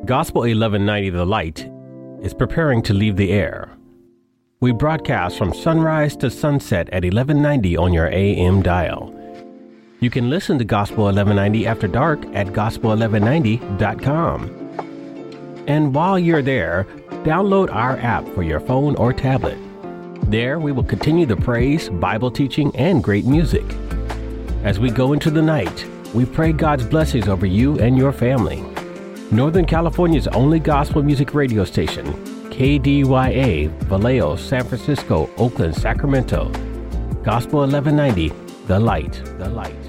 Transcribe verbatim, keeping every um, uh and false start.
Gospel eleven ninety The Light is preparing to leave the air. We broadcast from sunrise to sunset at eleven ninety on your A M dial. You can listen to Gospel eleven ninety After Dark at gospel eleven ninety dot com. And while you're there, download our app for your phone or tablet. There, we will continue the praise, Bible teaching, and great music. As we go into the night, we pray God's blessings over you and your family. Northern California's only gospel music radio station, K D Y A, Vallejo, San Francisco, Oakland, Sacramento. Gospel eleven ninety, The Light, The Light.